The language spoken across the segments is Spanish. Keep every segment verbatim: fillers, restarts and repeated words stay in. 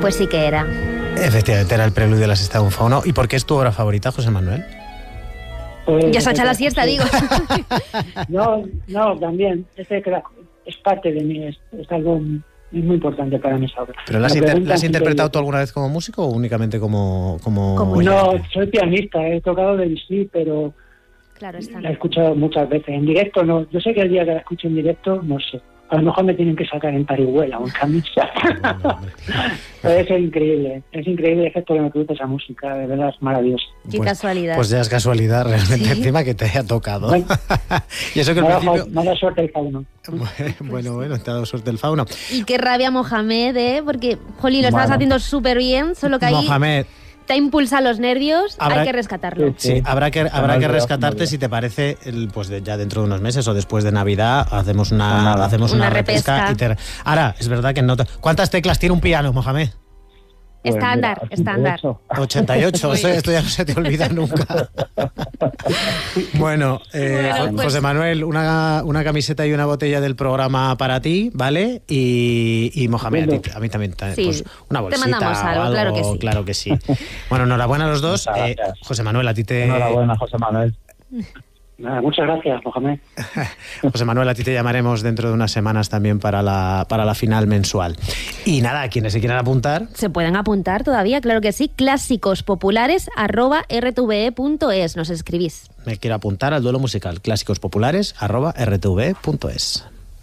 Pues sí que era. Efectivamente, era el preludio de la sexta de un fauno. ¿Y por qué es tu obra favorita, José Manuel? Pues, Ya se ha echado la siesta, sí. digo. No, no, también. Este es parte de mí, es, es algo muy importante para mis obras. ¿Pero la has, Me inter- preguntan la has si interpretado te- tú alguna vez como músico o únicamente como como, Como oyente? No, soy pianista, he tocado de sí, pero Claro, está. la he escuchado muchas veces. En directo no. Yo sé que el día que la escuche en directo, no sé. A lo mejor me tienen que sacar en parihuela o en camisa. Bueno, hombre. Pero eso es increíble. Es increíble el efecto que me produce esa música. De verdad, es maravilloso. Qué Pues- casualidad. Pues ya es casualidad realmente Sí. encima que te haya tocado. Bueno. Y eso que Me al ha dado- principio... me ha dado suerte el fauno. Bueno, bueno, te ha dado suerte el fauno. Y qué rabia Mohamed, ¿eh? Porque, jolín, lo estabas Bueno. haciendo súper bien, solo que ahí Mohamed, te ha impulsado los nervios, Habrá- hay que rescatarlo. Sí. sí, habrá que, habrá no que olvido, rescatarte no olvido. si te parece, el, pues de- ya dentro de unos meses o después de Navidad hacemos una, Pues nada. hacemos una, Una repesca. repesca. Y te- Ahora, es verdad que no... te- ¿Cuántas teclas tiene un piano, Mohamed? Pues Estándar, mira, estándar. ochenta y ocho. ochenta y ocho, esto, esto ya no se te olvida nunca. Bueno, eh, Bueno, pues- José Manuel, una, una camiseta y una botella del programa para ti, ¿vale? Y, y Mohamed, a, ti- a mí también, ta- Sí, pues una te bolsita mandamos o algo, claro que sí. claro que sí. Bueno, enhorabuena a los dos. Muchas Eh, gracias. José Manuel, a ti te... Enhorabuena, José Manuel. Nada, muchas gracias, Mohamed. José Manuel, a ti te llamaremos dentro de unas semanas también para la, para la final mensual. Y nada, quienes se quieran apuntar, Se pueden apuntar todavía, claro que sí. Clásicos populares arroba r t v e punto es. Nos escribís. me quiero apuntar al duelo musical clásicos populares arroba r t v punto es.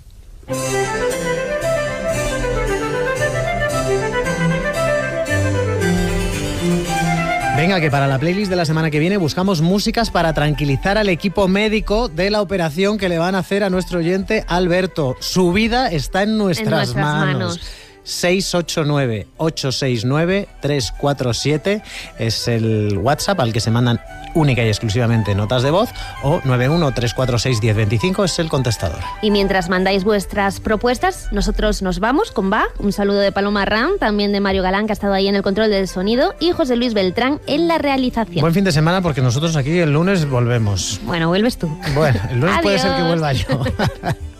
Venga, que para la playlist de la semana que viene buscamos músicas para tranquilizar al equipo médico de la operación que le van a hacer a nuestro oyente Alberto. Su vida está en nuestras, En nuestras manos. manos. seis ocho nueve, ocho seis nueve, tres cuatro siete es el WhatsApp al que se mandan única y exclusivamente notas de voz, o nueve uno tres cuatro seis uno cero dos cinco es el contestador. Y mientras mandáis vuestras propuestas, nosotros nos vamos con Va. Un saludo de Paloma Ram, también de Mario Galán, que ha estado ahí en el control del sonido, y José Luis Beltrán en la realización. Buen fin de semana porque nosotros aquí el lunes volvemos. Bueno, vuelves tú. Bueno, el lunes puede ser que Adiós. vuelva yo.